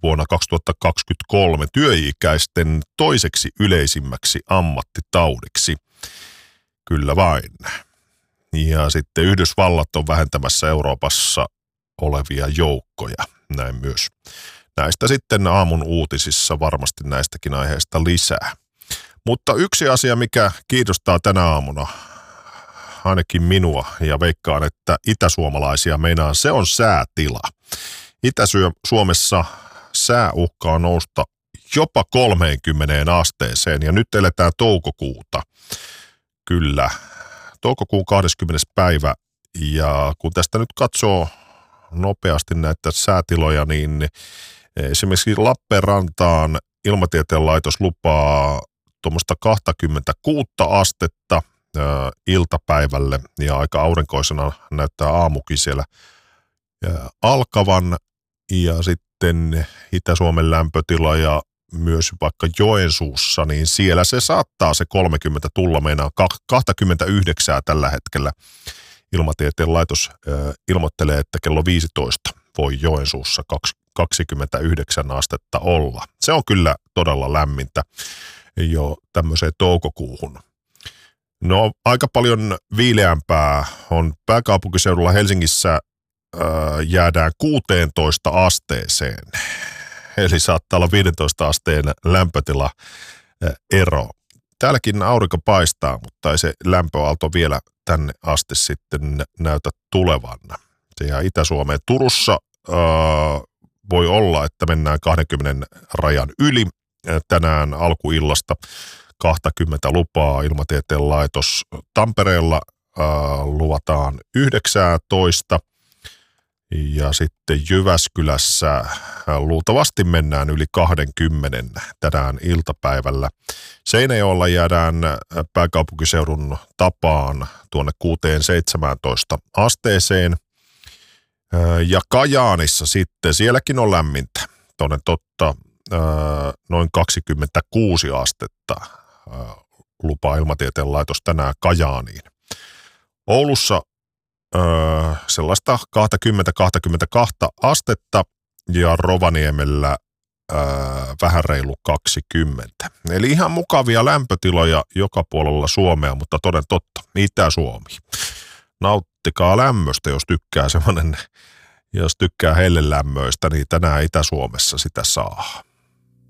vuonna 2023 työikäisten toiseksi yleisimmäksi ammattitaudiksi. Kyllä vain. Ja sitten Yhdysvallat on vähentämässä Euroopassa olevia joukkoja, näin myös. Näistä sitten aamun uutisissa varmasti näistäkin aiheista lisää. Mutta yksi asia, mikä kiinnostaa tänä aamuna, ainakin minua ja veikkaan, että itäsuomalaisia meinaa, se on säätila. Itä-Suomessa sää uhkaa nousta jopa 30 asteeseen ja nyt eletään toukokuuta. Kyllä, toukokuun 20. päivä ja kun tästä nyt katsoo nopeasti näitä säätiloja, niin esimerkiksi Lappeenrantaan Ilmatieteen laitos lupaa tuommoista 26 astetta iltapäivälle ja aika aurinkoisena näyttää aamukin siellä alkavan ja sitten Itä-Suomen lämpötila ja myös vaikka Joensuussa, niin siellä se saattaa se 30 tulla, meinaa 29 tällä hetkellä. Ilmatieteen laitos ilmoittelee, että kello 15 voi Joensuussa 29 astetta olla. Se on kyllä todella lämmintä jo tämmöiseen toukokuuhun. No aika paljon viileämpää on pääkaupunkiseudulla Helsingissä jäädään 16 asteeseen. Eli saattaa olla 15 asteen lämpötila ero. Täälläkin aurinko paistaa, mutta ei se lämpöaalto vielä tänne asti sitten näytä tulevan. Ja Itä-Suomeen Turussa voi olla, että mennään 20 rajan yli tänään alkuillasta. 20 lupaa Ilmatieteen laitos. Tampereella luvataan 19 ja sitten Jyväskylässä luultavasti mennään yli 20 tänään iltapäivällä. Seinäjoella jäädään pääkaupunkiseudun tapaan tuonne 16-17 asteeseen. Ja Kajaanissa sitten, sielläkin on lämmintä, toden totta, noin 26 astetta lupaa Ilmatieteen laitos tänään Kajaaniin. Oulussa sellaista 20-22 astetta ja Rovaniemellä vähän reilu 20. Eli ihan mukavia lämpötiloja joka puolella Suomea, mutta toden totta, Itä-Suomi. Nauttikaa lämmöstä, jos tykkää hellelämmöistä, niin tänään Itä-Suomessa sitä saa.